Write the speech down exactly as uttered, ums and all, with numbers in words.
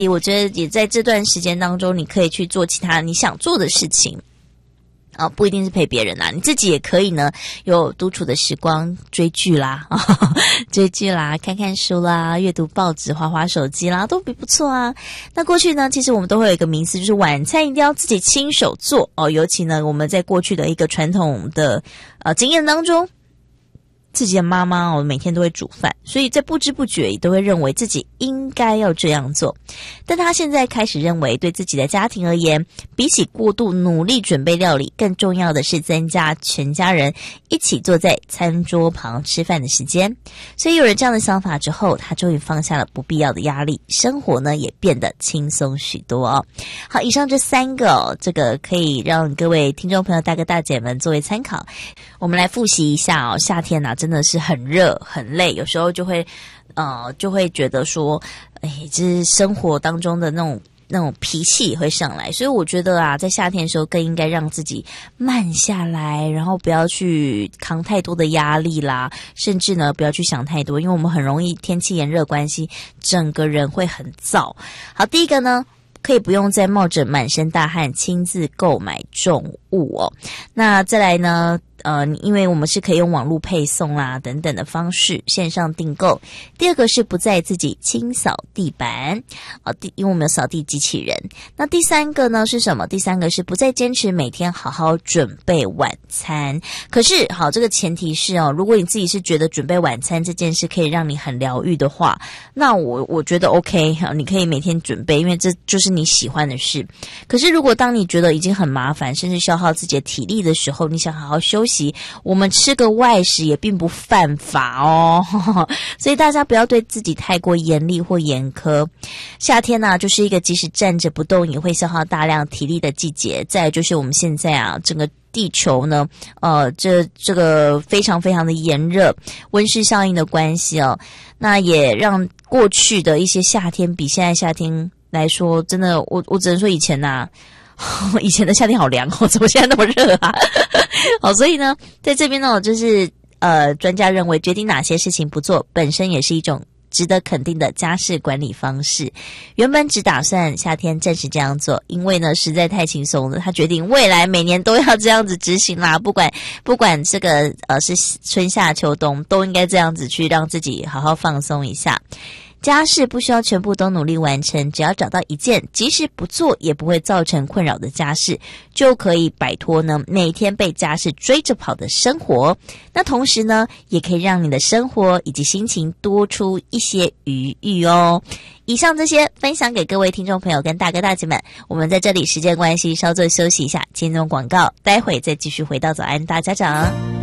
我觉得也在这段时间当中，你可以去做其他你想做的事情。啊、哦，不一定是陪别人啦，你自己也可以呢，有独处的时光，追剧啦，哦、追剧啦，看看书啦，阅读报纸，滑滑手机啦，都比不错啊。那过去呢，其实我们都会有一个迷思，就是晚餐一定要自己亲手做哦。尤其呢，我们在过去的一个传统的呃经验当中，自己的妈妈哦，每天都会煮饭，所以在不知不觉也都会认为自己应该要这样做。但他现在开始认为，对自己的家庭而言，比起过度努力准备料理，更重要的是增加全家人一起坐在餐桌旁吃饭的时间。所以有了这样的想法之后，他终于放下了不必要的压力，生活呢也变得轻松许多哦。好，以上这三个哦，这个可以让各位听众朋友大哥大姐们作为参考。我们来复习一下哦，夏天啊真的是很热很累，有时候就会呃就会觉得说，哎，就是生活当中的那种那种脾气也会上来，所以我觉得啊，在夏天的时候更应该让自己慢下来，然后不要去扛太多的压力啦，甚至呢不要去想太多，因为我们很容易天气炎热关系，整个人会很燥。好，第一个呢，可以不用再冒着满身大汗亲自购买重物哦。那再来呢，呃，因为我们是可以用网络配送啦等等的方式线上订购。第二个是不再自己清扫地板啊，第因为我们有扫地机器人。那第三个呢是什么？第三个是不再坚持每天好好准备晚餐。可是好，这个前提是哦，如果你自己是觉得准备晚餐这件事可以让你很疗愈的话，那我我觉得 OK， 你可以每天准备，因为这就是你喜欢的事。可是如果当你觉得已经很麻烦，甚至消耗自己的体力的时候，你想好好休息，我们吃个外食也并不犯法哦，所以大家不要对自己太过严厉或严苛。夏天啊，就是一个即使站着不动也会消耗大量体力的季节。再来就是我们现在啊，整个地球呢，呃，这这个非常非常的炎热，温室效应的关系哦，那也让过去的一些夏天比现在夏天来说，真的，我我只能说以前呐、啊，以前的夏天好凉哦，怎么现在那么热啊？好，所以呢，在这边呢，就是呃，专家认为决定哪些事情不做，本身也是一种值得肯定的家事管理方式。原本只打算夏天暂时这样做，因为呢实在太轻松了，他决定未来每年都要这样子执行啦，不管不管这个呃是春夏秋冬，都应该这样子去让自己好好放松一下。家事不需要全部都努力完成，只要找到一件即使不做也不会造成困扰的家事，就可以摆脱呢每天被家事追着跑的生活。那同时呢，也可以让你的生活以及心情多出一些余裕哦。以上这些分享给各位听众朋友跟大哥大姐们，我们在这里时间关系稍作休息一下，进入广告，待会再继续回到早安大家长。